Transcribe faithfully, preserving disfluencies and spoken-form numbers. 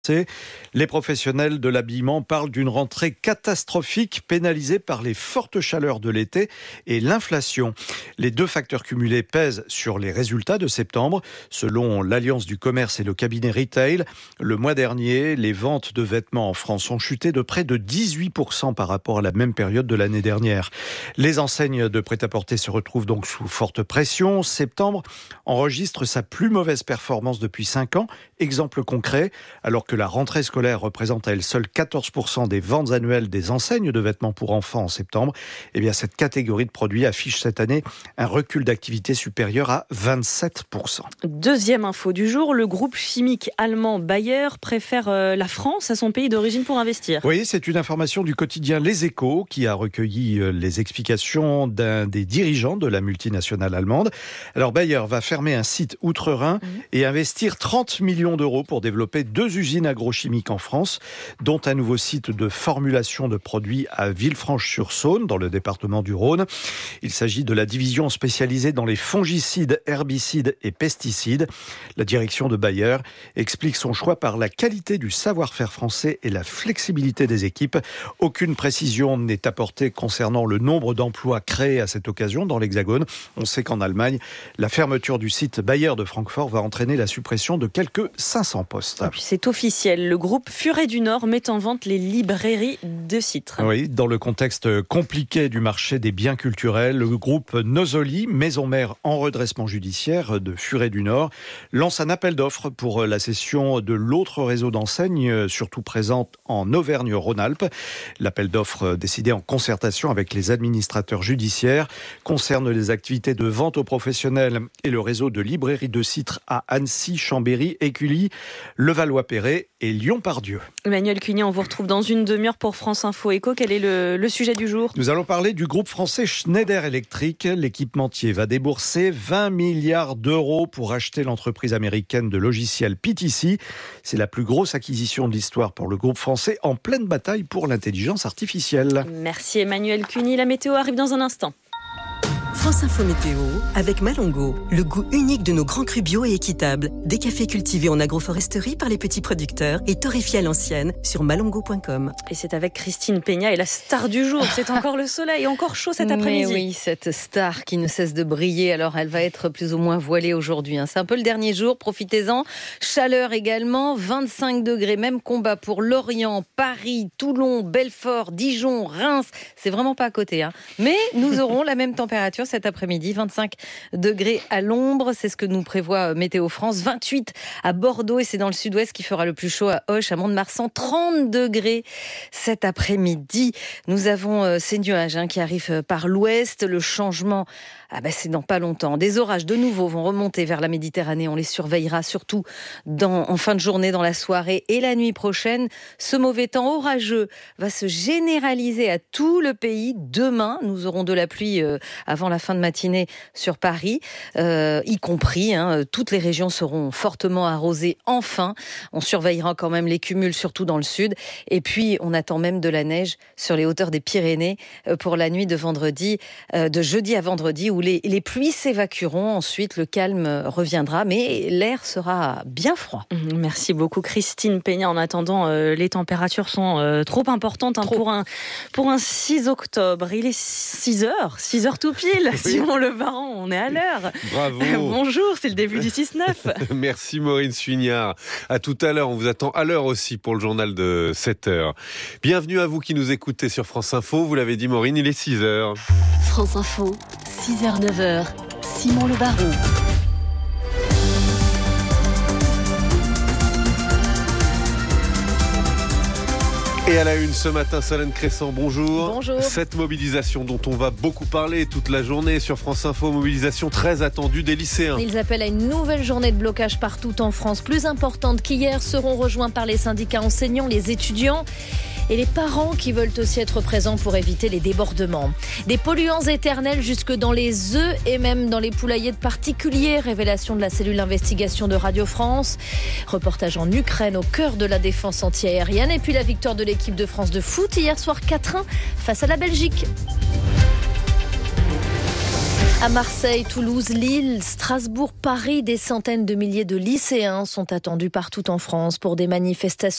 Les professionnels de l'habillement parlent d'une rentrée catastrophique pénalisée par les fortes chaleurs de l'été et l'inflation. Les deux facteurs cumulés pèsent sur les résultats de septembre. Selon l'Alliance du commerce et le cabinet Retail, le mois dernier, les ventes de vêtements en France ont chuté de près de dix-huit pour cent par rapport à la même période de l'année dernière. Les enseignes de prêt-à-porter se retrouvent donc sous forte pression. Septembre enregistre sa plus mauvaise performance depuis cinq ans. Exemple concret, alors que la rentrée scolaire représente à elle seule quatorze pour cent des ventes annuelles des enseignes de vêtements pour enfants en septembre, eh bien cette catégorie de produits affiche cette année un recul d'activité supérieur à vingt-sept pour cent. Deuxième info du jour, le groupe chimique allemand Bayer préfère la France à son pays d'origine pour investir. Oui, c'est une information du quotidien Les Échos qui a recueilli les explications d'un des dirigeants de la multinationale allemande. Alors Bayer va fermer un site outre-Rhin mmh. et investir trente millions d'euros pour développer deux usines agrochimiques en France, dont un nouveau site de formulation de produits à Villefranche-sur-Saône, dans le département du Rhône. Il s'agit de la division spécialisée dans les fongicides, herbicides et pesticides. La direction de Bayer explique son choix par la qualité du savoir-faire français et la flexibilité des équipes. Aucune précision n'est apportée concernant le nombre d'emplois créés à cette occasion dans l'Hexagone. On sait qu'en Allemagne, la fermeture du site Bayer de Francfort va entraîner la suppression de quelques cinq cents postes. Et puis c'est officiel, le groupe Furet du Nord met en vente les librairies de Citre. Oui, dans le contexte compliqué du marché des biens culturels, le groupe Nosoli, maison mère en redressement judiciaire de Furet du Nord, lance un appel d'offres pour la cession de l'autre réseau d'enseignes, surtout présente en Auvergne-Rhône-Alpes. L'appel d'offres décidé en concertation avec les administrateurs judiciaires concerne les activités de vente aux professionnels et le réseau de librairies de Citre à Annecy, Chambéry, Écully, Levallois-Perret et Lyon-Pardieu. Emmanuel Cuny, on vous retrouve dans une demi-heure pour France Info Éco. Quel est le, le sujet du jour ? Nous allons parler du groupe français Schneider Electric. L'équipementier va débourser vingt milliards d'euros pour acheter l'entreprise américaine de logiciels P T C. C'est la plus grosse acquisition de l'histoire pour le groupe français en pleine bataille pour l'intelligence artificielle. Merci Emmanuel Cuny. La météo arrive dans un instant. France Info Météo avec Malongo, le goût unique de nos grands crus bio et équitables. Des cafés cultivés en agroforesterie par les petits producteurs et torréfiés à l'ancienne sur malongo point com. Et c'est avec Christine Peña et la star du jour. C'est encore le soleil, encore chaud cet après-midi. Mais oui, cette star qui ne cesse de briller. Alors elle va être plus ou moins voilée aujourd'hui. C'est un peu le dernier jour, profitez-en. Chaleur également, vingt-cinq degrés, même combat pour Lorient, Paris, Toulon, Belfort, Dijon, Reims. C'est vraiment pas à côté. Hein. Mais nous aurons la même température cet après-midi, vingt-cinq degrés à l'ombre, c'est ce que nous prévoit Météo France, vingt-huit à Bordeaux et c'est dans le sud-ouest qui fera le plus chaud à Auch, à Mont-de-Marsan, trente degrés cet après-midi. Nous avons euh, ces nuages hein, qui arrivent par l'ouest, le changement ah ben c'est dans pas longtemps. Des orages de nouveau vont remonter vers la Méditerranée. On les surveillera surtout dans, en fin de journée, dans la soirée et la nuit prochaine. Ce mauvais temps orageux va se généraliser à tout le pays. Demain, nous aurons de la pluie euh, avant la fin de matinée sur Paris, euh, y compris. Hein, toutes les régions seront fortement arrosées enfin. On surveillera quand même les cumuls, surtout dans le sud. Et puis, on attend même de la neige sur les hauteurs des Pyrénées euh, pour la nuit de vendredi, euh, de jeudi à vendredi, où Les, les pluies s'évacueront, ensuite le calme reviendra, mais l'air sera bien froid. Merci beaucoup Christine Peña. En attendant, euh, les températures sont euh, trop importantes hein, trop. Pour, un, pour un six octobre. Il est six heures, six heures tout pile. Oui. Simon Le Baron, on est à l'heure. Bravo. Euh, bonjour, c'est le début du six neuf. Merci Maureen Suignard. À tout à l'heure, on vous attend à l'heure aussi pour le journal de sept heures. Bienvenue à vous qui nous écoutez sur France Info. Vous l'avez dit Maureen, il est six heures. France Info, six heures neuf heures, Simon Le Baron. Et à la une ce matin, Solène Crescent, bonjour. Bonjour. Cette mobilisation dont on va beaucoup parler toute la journée sur France Info, mobilisation très attendue des lycéens. Ils appellent à une nouvelle journée de blocage partout en France, plus importante qu'hier, seront rejoints par les syndicats enseignants, les étudiants et les parents qui veulent aussi être présents pour éviter les débordements. Des polluants éternels jusque dans les œufs et même dans les poulaillers de particuliers. Révélation de la cellule d'investigation de Radio France. Reportage en Ukraine au cœur de la défense antiaérienne. Et puis la victoire de l'équipe de France de foot hier soir quatre un face à la Belgique. À Marseille, Toulouse, Lille, Strasbourg, Paris, des centaines de milliers de lycéens sont attendus partout en France pour des manifestations